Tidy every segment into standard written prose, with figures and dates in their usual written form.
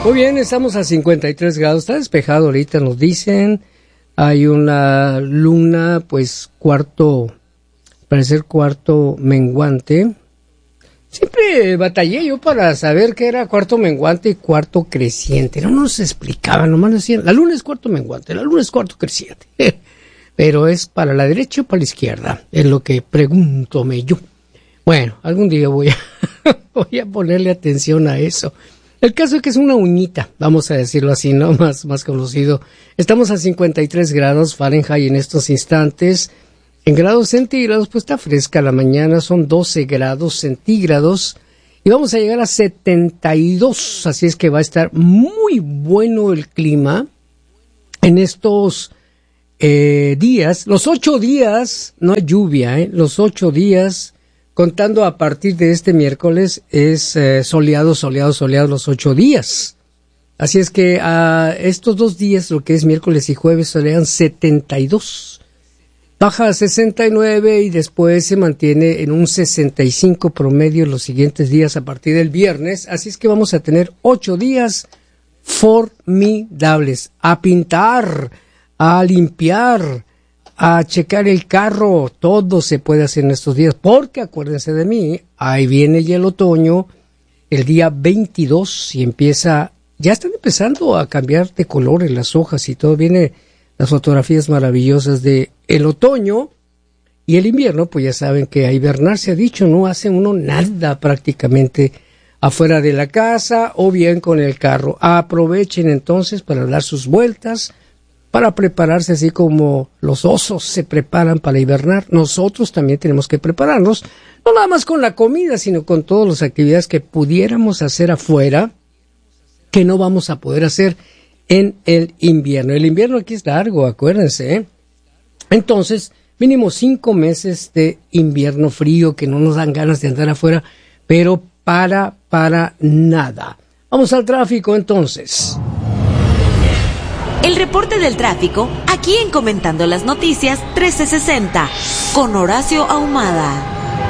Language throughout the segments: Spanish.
Muy bien, estamos a 53 grados, está despejado ahorita, nos dicen. Hay una luna, pues parecer cuarto menguante. Siempre batallé yo para saber qué era cuarto menguante y cuarto creciente. No nos explicaban, nomás decían, la luna es cuarto menguante, la luna es cuarto creciente. Pero es para la derecha o para la izquierda, es lo que pregúntome yo. Bueno, algún día voy a ponerle atención a eso. El caso es que es una uñita, vamos a decirlo así, ¿no? Más conocido. Estamos a 53 grados Fahrenheit en estos instantes. En grados centígrados, pues está fresca la mañana, son 12 grados centígrados. Y vamos a llegar a 72, así es que va a estar muy bueno el clima en estos días. Los 8 días, no hay lluvia, los 8 días... Contando a partir de este miércoles es soleado los 8 días. Así es que a estos 2 días, lo que es miércoles y jueves, solean 72. Baja a 69 y después se mantiene en un 65 promedio los siguientes días a partir del viernes. Así es que vamos a tener 8 días formidables. A pintar, a limpiar, a checar el carro, todo se puede hacer en estos días, porque acuérdense de mí, ahí viene ya el otoño, el día 22, y ya están empezando a cambiar de color en las hojas y todo, viene las fotografías maravillosas de el otoño, y el invierno, pues ya saben que a hibernar se ha dicho, no hace uno nada prácticamente afuera de la casa, o bien con el carro. Aprovechen entonces para dar sus vueltas, para prepararse así como los osos se preparan para hibernar. Nosotros también tenemos que prepararnos, no nada más con la comida, sino con todas las actividades que pudiéramos hacer afuera, que no vamos a poder hacer en el invierno. El invierno aquí es largo, acuérdense, ¿eh? Entonces, mínimo 5 meses de invierno frío, que no nos dan ganas de andar afuera, pero para nada. Vamos al tráfico entonces. El reporte del tráfico, aquí en Comentando las Noticias 1360, con Horacio Ahumada.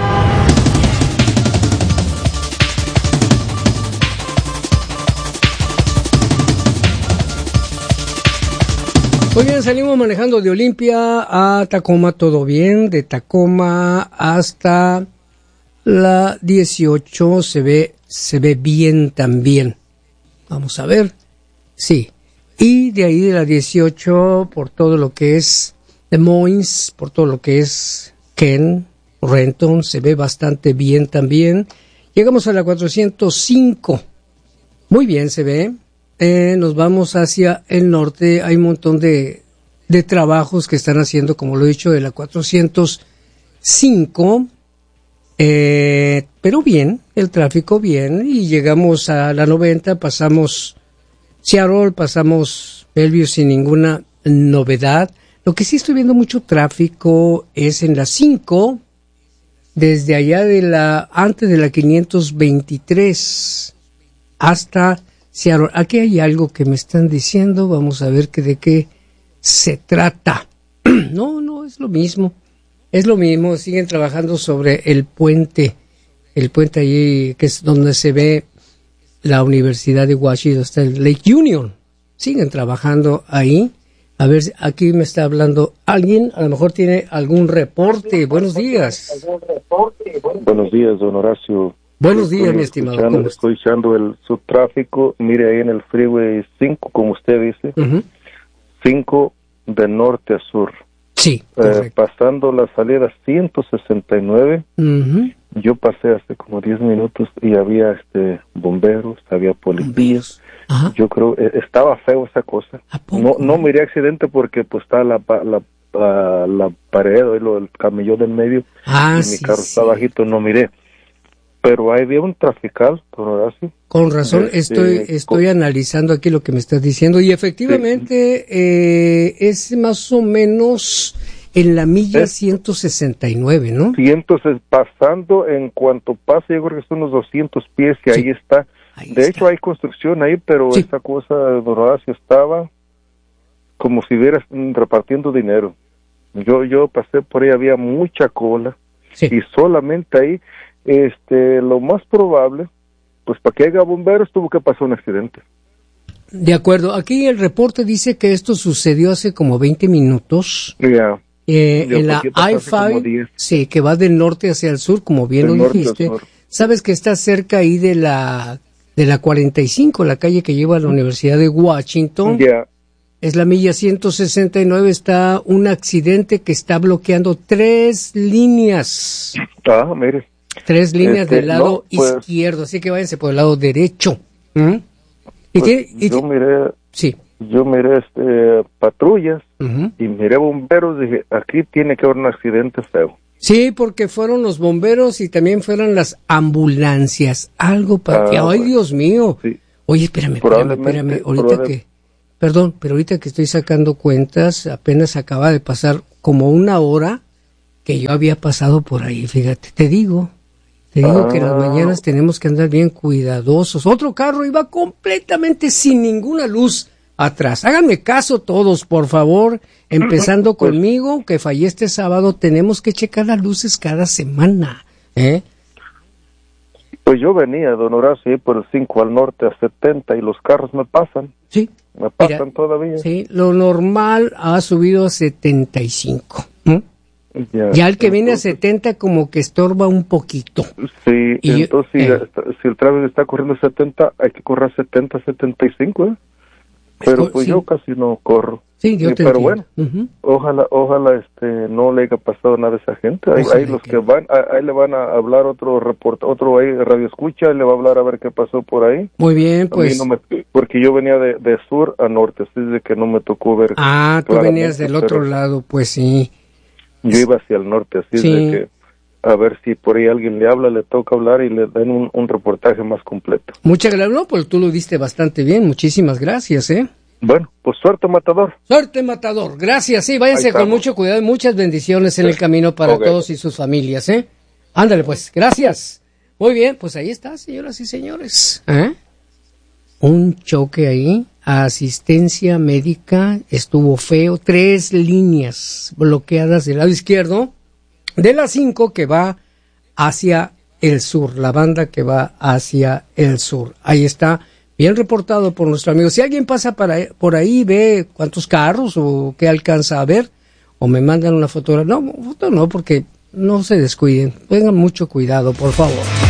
Muy bien, salimos manejando de Olimpia a Tacoma, todo bien. De Tacoma hasta la 18 se ve bien también. Vamos a ver, sí. Y de ahí de la 18 por todo lo que es Des Moines, por todo lo que es Kent, Renton, se ve bastante bien también. Llegamos a la 405. Muy bien se ve. Nos vamos hacia el norte. Hay un montón de trabajos que están haciendo, como lo he dicho, de la 405. Pero bien, el tráfico bien. Y llegamos a la 90, pasamos Seattle, pasamos Bellevue sin ninguna novedad. Lo que sí estoy viendo mucho tráfico es en la 5, desde allá antes de la 523 hasta Seattle. Aquí hay algo que me están diciendo, vamos a ver de qué se trata. No, es lo mismo, siguen trabajando sobre el puente allí, que es donde se ve la Universidad de Washington, está el Lake Union, siguen trabajando ahí. A ver, aquí me está hablando alguien, a lo mejor tiene algún reporte. Buenos días. Buenos días, don Horacio. Buenos días, mi estimado. Estoy echando su tráfico, mire ahí en el Freeway 5, como usted dice, 5 de norte a sur. Sí, pasando la salida 169, yo pasé hace como 10 minutos y había bomberos, había policías. Ajá. Yo creo estaba feo esa cosa. No miré accidente porque pues está la pared y el camellón del medio y mi carro está bajito, no miré. Pero ahí había un trafical, don Horacio. Con razón, estoy analizando aquí lo que me estás diciendo y efectivamente es más o menos en la milla 169, ¿no? Pasando, en cuanto pase, yo creo que son unos 200 pies y ahí está. De hecho, hay construcción ahí, pero esa cosa, don Horacio, estaba como si hubieras repartiendo dinero. Yo pasé por ahí, había mucha cola y solamente ahí, lo más probable, pues para que haya bomberos tuvo que pasar un accidente. De acuerdo. Aquí el reporte dice que esto sucedió hace como 20 minutos. Yeah. En la I-5, sí, que va del norte hacia el sur, como bien lo dijiste. Sabes que está cerca ahí de la 45, la calle que lleva a la Universidad de Washington. Yeah. Es la milla 169, está un accidente que está bloqueando 3 líneas. Ah, mire. 3 líneas del lado izquierdo, así que váyanse por el lado derecho. Yo miré patrullas y miré bomberos, dije, aquí tiene que haber un accidente feo. Sí, porque fueron los bomberos y también fueron las ambulancias. Algo para que, ay, Dios mío. Sí. Oye, espérame, ahorita que estoy sacando cuentas, apenas acaba de pasar como 1 hora que yo había pasado por ahí, fíjate, te digo que en las mañanas tenemos que andar bien cuidadosos. Otro carro iba completamente sin ninguna luz atrás. Háganme caso todos, por favor, empezando conmigo, que fallé este sábado, tenemos que checar las luces cada semana, Pues yo venía, don Horacio, por el 5 al norte a 70 y los carros me pasan. Sí. Me pasan todavía. Sí, lo normal ha subido a 75. Ya el que viene a 70 como que estorba un poquito. Sí, y entonces si el tráfico está corriendo a 70, hay que correr a 70, 75, Pero pues yo casi no corro. Sí, yo te pero entiendo. Bueno, ojalá no le haya pasado nada a esa gente. Ahí los que van, ahí le van a hablar otro ahí radio escucha, le va a hablar a ver qué pasó por ahí. Muy bien, pues. Porque yo venía de sur a norte, así de que no me tocó ver. Ah, tú venías del otro lado, pues sí. Yo iba hacia el norte, así de que a ver si por ahí alguien le habla, le toca hablar y le den un reportaje más completo. Muchas gracias, no, pues tú lo diste bastante bien, muchísimas gracias, Bueno, pues suerte, Matador. Suerte, Matador. Gracias, sí, váyanse con mucho cuidado y muchas bendiciones en el camino para todos y sus familias, Ándale, pues, gracias. Muy bien, pues ahí está, señoras y señores. Un choque ahí, asistencia médica, estuvo feo, 3 líneas bloqueadas del lado izquierdo, de la 5 que va hacia el sur, la banda que va hacia el sur. Ahí está. Bien reportado por nuestro amigo. Si alguien pasa por ahí, ve cuántos carros o qué alcanza a ver, o me mandan una fotografía. No, foto no, porque no se descuiden. Tengan mucho cuidado, por favor.